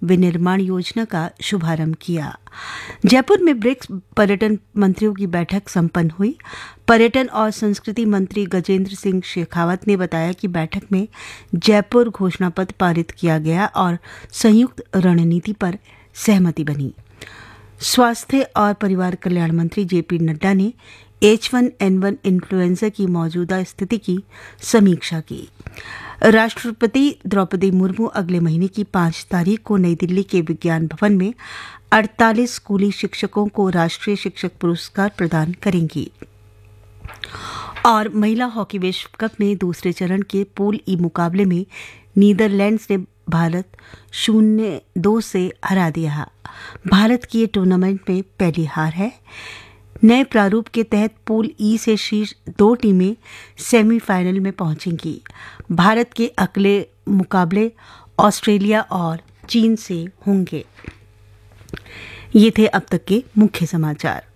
विनिर्माण योजना का शुभारंभ किया। जयपुर में ब्रिक्स पर्यटन मंत्रियों की बैठक संपन्न हुई। पर्यटन और संस्कृति मंत्री गजेंद्र सिंह शेखावत ने बताया कि बैठक में जयपुर घोषणापत्र पारित किया गया और संयुक्त रणनीति पर सहमति बनी। स्वास्थ्य और परिवार कल्याण मंत्री जेपी नड्डा ने H1N1 इन्फ्लुएंजा की मौजूदा स्थिति की समीक्षा की। राष्ट्रपति द्रौपदी मुर्मू अगले महीने की 5 तारीख को नई दिल्ली के विज्ञान भवन में 48 स्कूली शिक्षकों को राष्ट्रीय शिक्षक पुरस्कार प्रदान करेंगी। और महिला हॉकी विश्व कप में दूसरे चरण के पूल ई मुकाबले में नीदरलैंड्स ने भारत 0-2 से हरा दिया। भारत की ये टूर्नामेंट में पहली हार है। नए प्रारूप के तहत पूल ई से शीर्ष 2 टीमें सेमीफाइनल में पहुंचेंगी। भारत के अगले मुकाबले ऑस्ट्रेलिया और चीन से होंगे। ये थे अब तक के मुख्य समाचार।